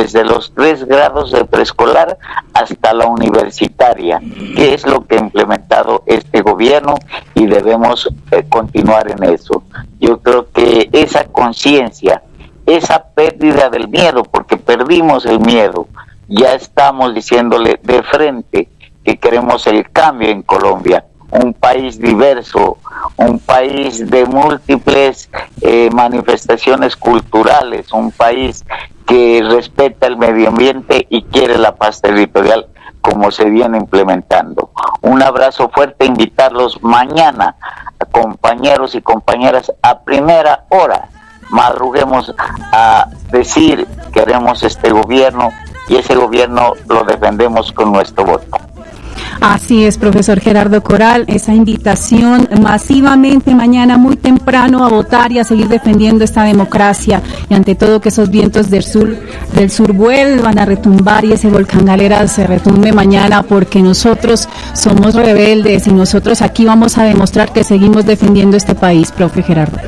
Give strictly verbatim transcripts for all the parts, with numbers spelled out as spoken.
desde los tres grados de preescolar hasta la universitaria, que es lo que ha implementado este gobierno, y debemos eh, continuar en eso. Yo creo que esa conciencia, esa pérdida del miedo, porque perdimos el miedo, ya estamos diciéndole de frente que queremos el cambio en Colombia, un país diverso, un país de múltiples eh, manifestaciones culturales, un país que respeta el medio ambiente y quiere la paz territorial como se viene implementando. Un abrazo fuerte, invitarlos mañana, a compañeros y compañeras, a primera hora, madruguemos a decir queremos este gobierno, y ese gobierno lo defendemos con nuestro voto. Así es, profesor Gerardo Coral, esa invitación masivamente mañana muy temprano a votar y a seguir defendiendo esta democracia, y ante todo que esos vientos del sur del sur vuelvan a retumbar y ese volcán Galera se retumbe mañana, porque nosotros somos rebeldes y nosotros aquí vamos a demostrar que seguimos defendiendo este país, profe Gerardo.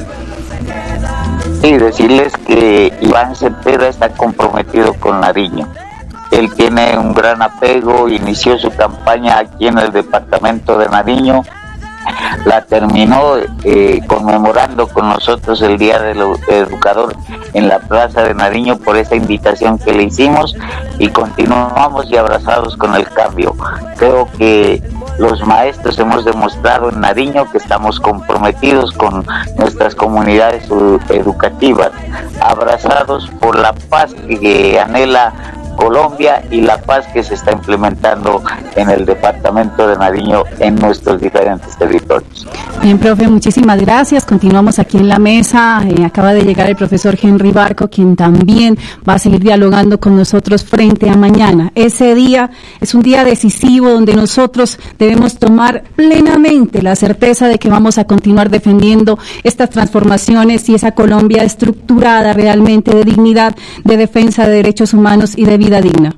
Sí, decirles que Iván Cepeda está comprometido con Nariño. Él tiene un gran apego, inició su campaña aquí en el departamento de Nariño, la terminó eh, conmemorando con nosotros el Día del Educador en la Plaza de Nariño por esa invitación que le hicimos, y continuamos y abrazados con el cambio. Creo que los maestros hemos demostrado en Nariño que estamos comprometidos con nuestras comunidades educativas, abrazados por la paz que anhela Colombia y la paz que se está implementando en el departamento de Nariño en nuestros diferentes territorios. Bien, profe, muchísimas gracias. Continuamos aquí en la mesa. Eh, acaba de llegar el profesor Henry Barco, quien también va a seguir dialogando con nosotros frente a mañana. Ese día es un día decisivo donde nosotros debemos tomar plenamente la certeza de que vamos a continuar defendiendo estas transformaciones y esa Colombia estructurada realmente de dignidad, de defensa de derechos humanos y de vida digna.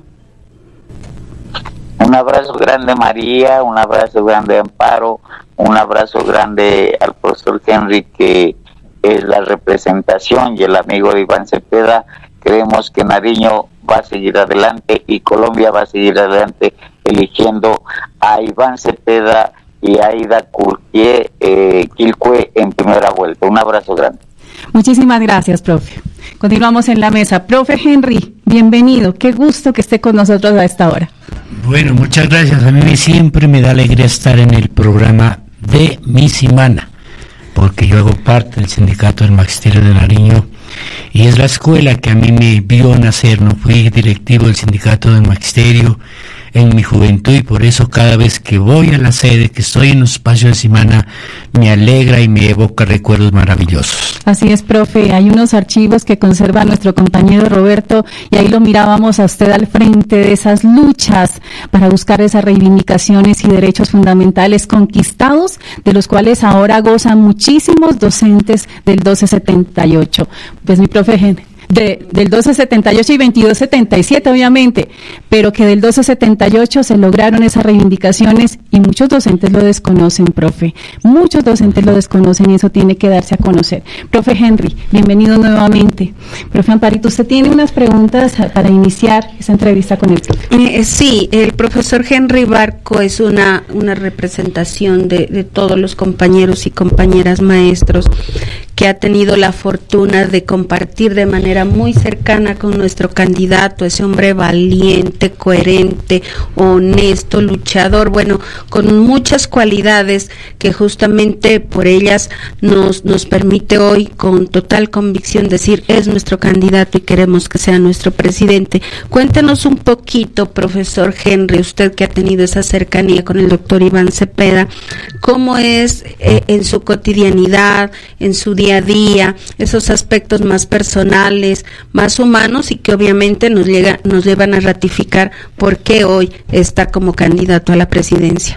Un abrazo grande, María, un abrazo grande, Amparo, un abrazo grande al profesor Henry, que es la representación y el amigo de Iván Cepeda. Creemos que Nariño va a seguir adelante y Colombia va a seguir adelante eligiendo a Iván Cepeda y a Aida Curquier eh, Quilcue en primera vuelta. Un abrazo grande. Muchísimas gracias, profe. Continuamos en la mesa. Profe Henry, bienvenido. Qué gusto que esté con nosotros a esta hora. Bueno, muchas gracias. A mí siempre me da alegría estar en el programa de Mi Semana, porque yo hago parte del sindicato del Magisterio de Nariño y es la escuela que a mí me vio nacer. No fui directivo del sindicato del Magisterio en mi juventud, y por eso cada vez que voy a la sede, que estoy en los espacios de semana, me alegra y me evoca recuerdos maravillosos. Así es, profe, hay unos archivos que conserva nuestro compañero Roberto, y ahí lo mirábamos a usted al frente de esas luchas para buscar esas reivindicaciones y derechos fundamentales conquistados, de los cuales ahora gozan muchísimos docentes del doce setenta y ocho. Pues mi profe Henry, De, del doce setenta y ocho y veintidós setenta y siete, obviamente, pero que del doce setenta y ocho se lograron esas reivindicaciones, y muchos docentes lo desconocen, profe. Muchos docentes lo desconocen y eso tiene que darse a conocer. Profe Henry, bienvenido nuevamente. Profe Amparito, usted tiene unas preguntas para iniciar esa entrevista con el profe. Eh, sí, el profesor Henry Barco es una, una representación de, de todos los compañeros y compañeras maestros que ha tenido la fortuna de compartir de manera muy cercana con nuestro candidato, ese hombre valiente, coherente, honesto, luchador, bueno, con muchas cualidades que justamente por ellas nos, nos permite hoy con total convicción decir es nuestro candidato y queremos que sea nuestro presidente. Cuéntenos un poquito, profesor Henry, usted que ha tenido esa cercanía con el doctor Iván Cepeda, cómo es eh, en su cotidianidad, en su día a día, esos aspectos más personales, más humanos, y que obviamente nos llega, nos llevan a ratificar por qué hoy está como candidato a la presidencia.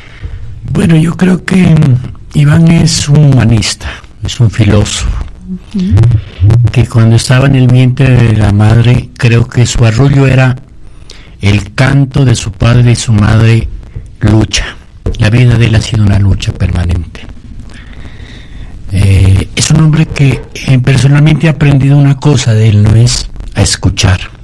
Bueno, yo creo que Iván es un humanista, es un filósofo, uh-huh. que cuando estaba en el vientre de la madre, creo que su arrullo era el canto de su padre y su madre, lucha. La vida de él ha sido una lucha permanente. Eh, es un hombre que eh, personalmente he aprendido una cosa de él, no es a escuchar.